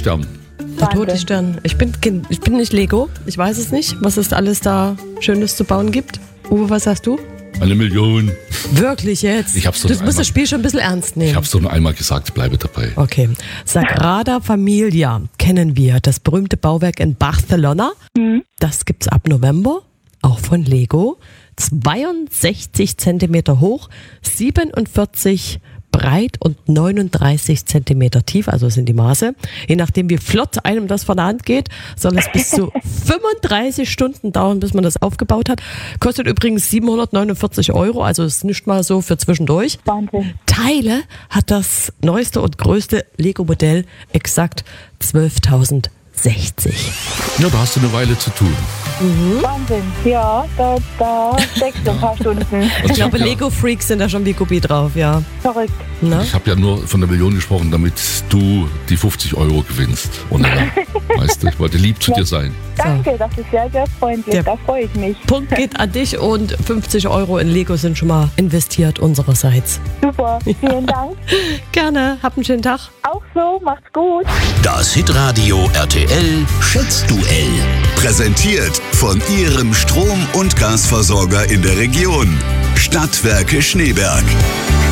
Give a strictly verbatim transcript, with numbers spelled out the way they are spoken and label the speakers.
Speaker 1: Todesstern.
Speaker 2: Der Todesstern. Ich bin, ich bin nicht Lego. Ich weiß es nicht, was es alles da Schönes zu bauen gibt. Uwe, was sagst du?
Speaker 1: Eine Million.
Speaker 2: Wirklich jetzt?
Speaker 1: Ich hab's doch
Speaker 2: du
Speaker 1: nur
Speaker 2: musst
Speaker 1: einmal-
Speaker 2: das Spiel schon ein bisschen ernst nehmen.
Speaker 1: Ich habe es doch nur einmal gesagt, ich bleibe dabei.
Speaker 2: Okay. Sagrada Familia kennen wir, das berühmte Bauwerk in Barcelona.
Speaker 3: Mhm.
Speaker 2: Das gibt's ab November, auch von Lego. zweiundsechzig Zentimeter hoch, siebenundvierzig breit und neununddreißig Zentimeter tief, also sind die Maße. Je nachdem, wie flott einem das von der Hand geht, soll es bis zu fünfunddreißig Stunden dauern, bis man das aufgebaut hat. Kostet übrigens siebenhundertneunundvierzig Euro, also ist nicht mal so für zwischendurch.
Speaker 3: Wahnsinn.
Speaker 2: Teile hat das neueste und größte Lego-Modell exakt zwölftausendsechzig.
Speaker 1: Ja, da hast du eine Weile zu tun.
Speaker 3: Wahnsinn. Ja, da, da steckst du ein paar Stunden.
Speaker 2: Ich glaube, Lego-Freaks sind da schon wie Guppi drauf, ja.
Speaker 3: Verrückt.
Speaker 2: Na?
Speaker 1: Ich habe ja nur von der Million gesprochen, damit du die fünfzig Euro gewinnst. Und ja, weißt du, ich wollte lieb zu dir sein.
Speaker 3: Danke, das ist sehr, sehr freundlich.
Speaker 2: Ja.
Speaker 3: Da freue ich mich.
Speaker 2: Punkt geht an dich und fünfzig Euro in Lego sind schon mal investiert unsererseits.
Speaker 3: Super. Vielen Dank.
Speaker 2: Gerne, hab einen schönen Tag.
Speaker 3: Auch so. Macht's gut.
Speaker 4: Das Hitradio R T L Schätzduell.
Speaker 5: Präsentiert von Ihrem Strom- und Gasversorger in der Region. Stadtwerke Schneeberg.